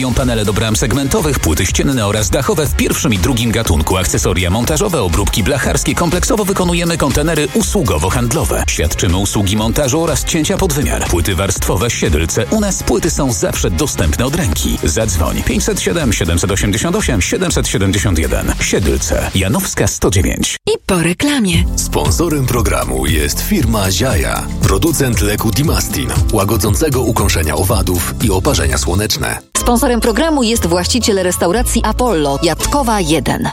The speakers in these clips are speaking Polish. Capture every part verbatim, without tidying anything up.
wykonują panele do bram segmentowych, płyty ścienne oraz dachowe w pierwszym i drugim gatunku, akcesoria montażowe, obróbki blacharskie. Kompleksowo wykonujemy kontenery usługowo-handlowe. Świadczymy usługi montażu oraz cięcia pod wymiar. Płyty warstwowe Siedlce. U nas płyty są zawsze dostępne od ręki. Zadzwoń pięćset siedem, siedemset osiemdziesiąt osiem, siedemset siedemdziesiąt jeden. Siedlce. Janowska sto dziewięć. I po reklamie. Sponsorem programu jest firma Ziaja, producent leku Dimastin, łagodzącego ukąszenia owadów i oparzenia słoneczne. Sponsorem programu jest właściciel restauracji Apollo, Jatkowa jeden.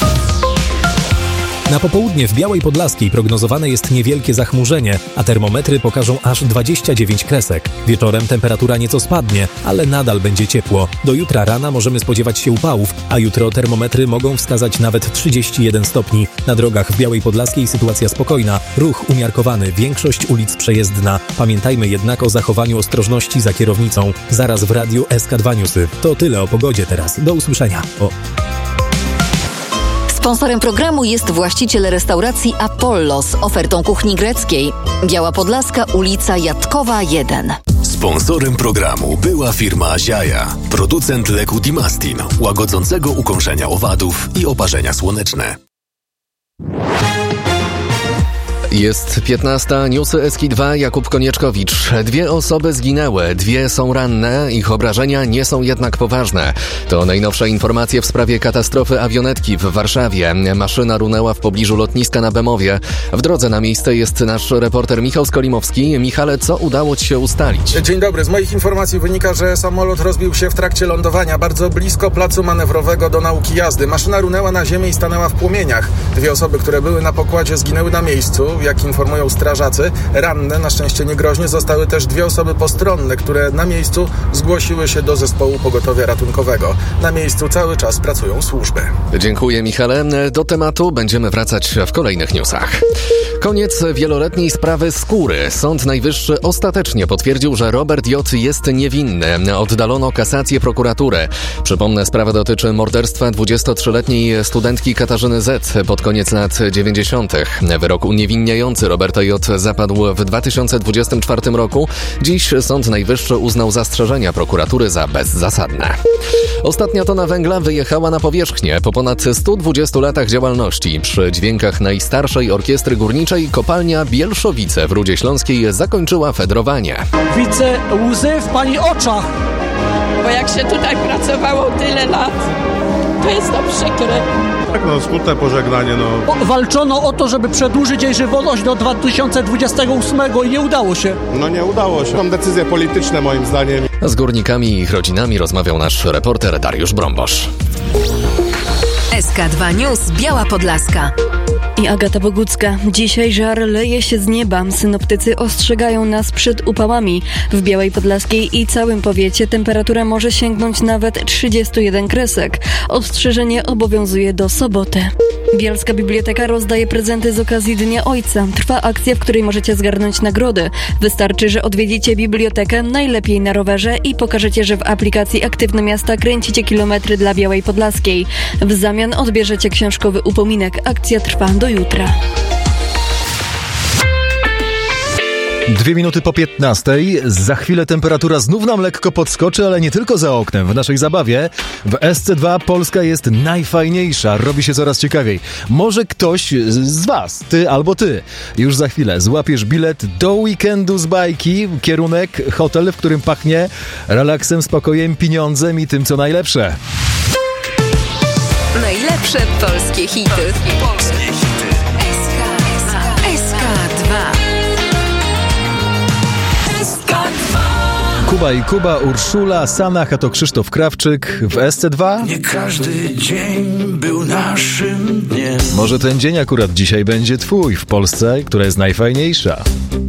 Na popołudnie w Białej Podlaskiej prognozowane jest niewielkie zachmurzenie, a termometry pokażą aż dwadzieścia dziewięć kresek. Wieczorem temperatura nieco spadnie, ale nadal będzie ciepło. Do jutra rana możemy spodziewać się upałów, a jutro termometry mogą wskazać nawet trzydzieści jeden stopni. Na drogach w Białej Podlaskiej sytuacja spokojna, ruch umiarkowany, większość ulic przejezdna. Pamiętajmy jednak o zachowaniu ostrożności za kierownicą. Zaraz w radiu S K dwa Newsy. To tyle o pogodzie teraz. Do usłyszenia. O. Sponsorem programu jest właściciel restauracji Apollo z ofertą kuchni greckiej. Biała Podlaska, ulica Jatkowa jeden. Sponsorem programu była firma Ziaja, producent leku Dimastin, łagodzącego ukąszenia owadów i oparzenia słoneczne. Jest piętnasta, newsy S K dwa, Jakub Konieczkowicz. Dwie osoby zginęły, dwie są ranne, ich obrażenia nie są jednak poważne. To najnowsze informacje w sprawie katastrofy awionetki w Warszawie. Maszyna runęła w pobliżu lotniska na Bemowie. W drodze na miejsce jest nasz reporter Michał Skolimowski. Michale, co udało ci się ustalić? Dzień dobry. Z moich informacji wynika, że samolot rozbił się w trakcie lądowania bardzo blisko placu manewrowego do nauki jazdy. Maszyna runęła na ziemię i stanęła w płomieniach. Dwie osoby, które były na pokładzie, zginęły na miejscu. Jak informują strażacy, ranne, na szczęście niegroźnie, zostały też dwie osoby postronne, które na miejscu zgłosiły się do zespołu pogotowia ratunkowego. Na miejscu cały czas pracują służby. Dziękuję, Michale. Do tematu będziemy wracać w kolejnych newsach. Koniec wieloletniej sprawy Skóry. Sąd Najwyższy ostatecznie potwierdził, że Robert J. jest niewinny. Oddalono kasację prokuratury. Przypomnę, sprawa dotyczy morderstwa dwudziestotrzyletniej studentki Katarzyny Z. pod koniec lat dziewięćdziesiątych. Wyrok uniewinniający Roberta J. zapadł w dwa tysiące dwudziestym czwartym roku. Dziś Sąd Najwyższy uznał zastrzeżenia prokuratury za bezzasadne. Ostatnia tona węgla wyjechała na powierzchnię po ponad stu dwudziestu latach działalności. Przy dźwiękach najstarszej orkiestry górniczej kopalnia Bielszowice w Rudzie Śląskiej zakończyła fedrowanie. Widzę łzy w pani oczach. Bo jak się tutaj pracowało tyle lat, to jest to przykre. Tak, no smutne pożegnanie, no. O, walczono o to, żeby przedłużyć jej żywotność do dwa tysiące dwudziestego ósmego i nie udało się. No nie udało się. Są decyzje polityczne moim zdaniem. Z górnikami i ich rodzinami rozmawiał nasz reporter Dariusz Brąbosz. S K dwa News, Biała Podlaska. I Agata Bogucka. Dzisiaj żar leje się z nieba. Synoptycy ostrzegają nas przed upałami. W Białej Podlaskiej i całym powiecie temperatura może sięgnąć nawet trzydziestu jeden kresek. Ostrzeżenie obowiązuje do soboty. Bielska Biblioteka rozdaje prezenty z okazji Dnia Ojca. Trwa akcja, w której możecie zgarnąć nagrody. Wystarczy, że odwiedzicie bibliotekę, najlepiej na rowerze i pokażecie, że w aplikacji Aktywne Miasta kręcicie kilometry dla Białej Podlaskiej. W zamian odbierzecie książkowy upominek. Akcja trwa do jutra. Dwie minuty po piętnastej. Za chwilę temperatura znów nam lekko podskoczy, ale nie tylko za oknem. W naszej zabawie w S C dwa Polska jest najfajniejsza. Robi się coraz ciekawiej. Może ktoś z was, ty albo ty, już za chwilę złapiesz bilet do weekendu z bajki. Kierunek hotel, w którym pachnie relaksem, spokojem, pieniądzem i tym, co najlepsze. Najlepsze polskie hity. Polskie hity. S K dwa. Kuba i Kuba, Urszula, Sanach, a to Krzysztof Krawczyk w S C dwa. Nie każdy dzień był naszym dniem. Może ten dzień akurat dzisiaj będzie twój w Polsce, która jest najfajniejsza.